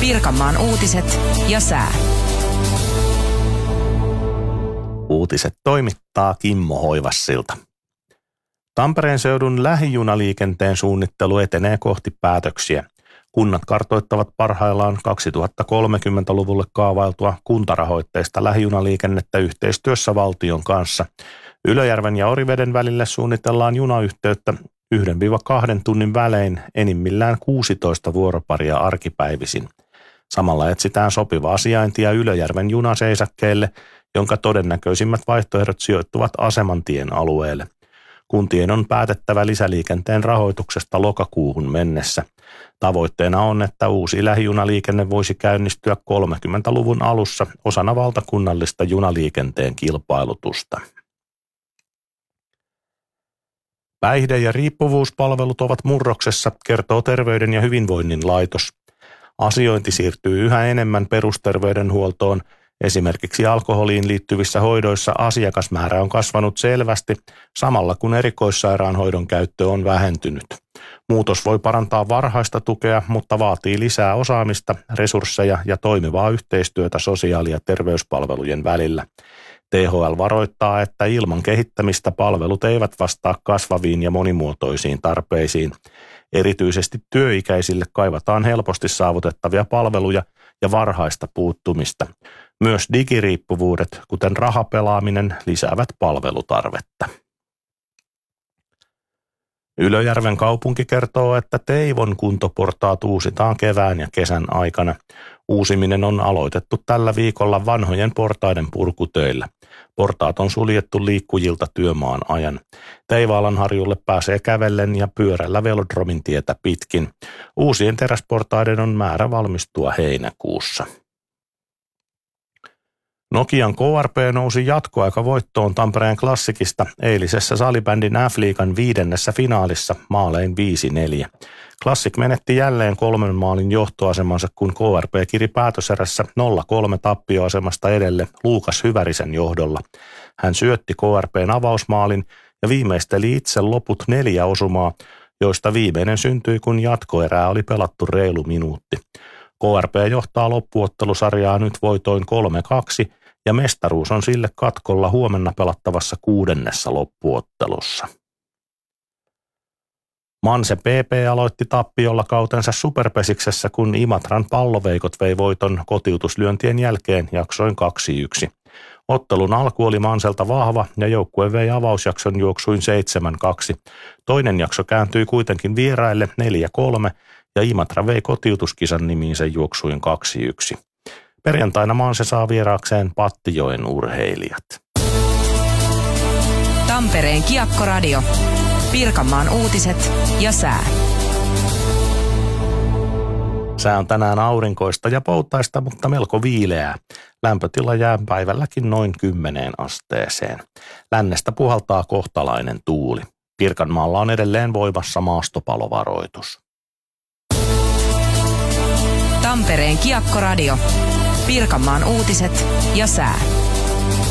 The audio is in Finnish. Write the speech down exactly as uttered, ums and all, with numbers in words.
Pirkanmaan uutiset ja sää. Uutiset toimittaa Kimmo Hoivassilta. Tampereen seudun lähijunaliikenteen suunnittelu etenee kohti päätöksiä. Kunnat kartoittavat parhaillaan kaksituhattakolmekymmentäluvulle kaavailtua kuntarahoitteista lähijunaliikennettä yhteistyössä valtion kanssa. Ylöjärven ja Oriveden välille suunnitellaan junayhteyttä yhden kahden tunnin välein enimmillään kuusitoista vuoroparia arkipäivisin. Samalla etsitään sopivaa sijaintia Ylöjärven junaseisakkeelle, jonka todennäköisimmät vaihtoehdot sijoittuvat Asemantien alueelle. Kuntien on päätettävä lisäliikenteen rahoituksesta lokakuuhun mennessä. Tavoitteena on, että uusi lähijunaliikenne voisi käynnistyä kolmekymmentäluvun alussa osana valtakunnallista junaliikenteen kilpailutusta. Päihde- ja riippuvuuspalvelut ovat murroksessa, kertoo Terveyden ja hyvinvoinnin laitos. Asiointi siirtyy yhä enemmän perusterveydenhuoltoon. Esimerkiksi alkoholiin liittyvissä hoidoissa asiakasmäärä on kasvanut selvästi, samalla kun erikoissairaanhoidon käyttö on vähentynyt. Muutos voi parantaa varhaista tukea, mutta vaatii lisää osaamista, resursseja ja toimivaa yhteistyötä sosiaali- ja terveyspalvelujen välillä. T H L varoittaa, että ilman kehittämistä palvelut eivät vastaa kasvaviin ja monimuotoisiin tarpeisiin. Erityisesti työikäisille kaivataan helposti saavutettavia palveluja ja varhaista puuttumista. Myös digiriippuvuudet, kuten rahapelaaminen, lisäävät palvelutarvetta. Ylöjärven kaupunki kertoo, että Teivon kuntoportaat uusitaan kevään ja kesän aikana. Uusiminen on aloitettu tällä viikolla vanhojen portaiden purkutöillä. Portaat on suljettu liikkujilta työmaan ajan. Teivaalanharjulle pääsee kävellen ja pyörällä Velodromin tietä pitkin. Uusien teräsportaiden on määrä valmistua heinäkuussa. Nokian K R P nousi jatkoaikavoittoon Tampereen Klassikista eilisessä salibändin F-liigan viidennessä finaalissa maalein viisi neljä. Classic menetti jälleen kolmen maalin johtoasemansa, kun K R P kiri päätöserässä nolla kolme tappioasemasta edelle Luukas Hyvärisen johdolla. Hän syötti K R P:n avausmaalin ja viimeisteli itse loput neljä osumaa, joista viimeinen syntyi, kun jatkoerää oli pelattu reilu minuutti. K R P johtaa loppuottelusarjaa nyt voitoin kolme kaksi ja mestaruus on sille katkolla huomenna pelattavassa kuudennessa loppuottelussa. Manse P P aloitti tappiolla kautensa Superpesiksessä, kun Imatran palloveikot vei voiton kotiutuslyöntien jälkeen jaksoin kaksi yksi. Ottelun alku oli Manselta vahva ja joukkue vei avausjakson juoksuin seitsemän kaksi. Toinen jakso kääntyi kuitenkin vieraille neljä kolme ja Imatra vei kotiutuskisan nimiinsä juoksuin kaksi yksi. Perjantaina Manse saa vieraakseen Pattijoen urheilijat. Tampereen Kiekkoradio. Pirkanmaan uutiset ja sää. Sää on tänään aurinkoista ja poutaista, mutta melko viileää. Lämpötila jää päivälläkin noin kymmeneen asteeseen. Lännestä puhaltaa kohtalainen tuuli. Pirkanmaalla on edelleen voimassa maastopalovaroitus. Tampereen Kiekkoradio. Pirkanmaan uutiset ja sää.